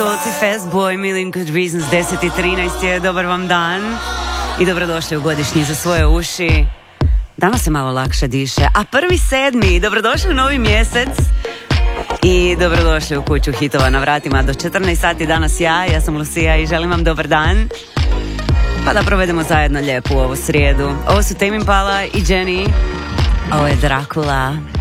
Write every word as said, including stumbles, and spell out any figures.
Schultz i Fastboy, Million Good Reasons, deset i trinaest je, dobar vam dan i dobrodošli u godišnji za svoje uši. Danas se malo lakše diše, a prvi sedmi, dobrodošli u novi mjesec i dobrodošli u kuću hitova na vratima do četrnaest sati danas ja, ja sam Lucija i želim vam dobar dan. Pa da provedemo zajedno lijepu ovu srijedu. Ovo su Tame Impala i Jenny, ovo je Dracula.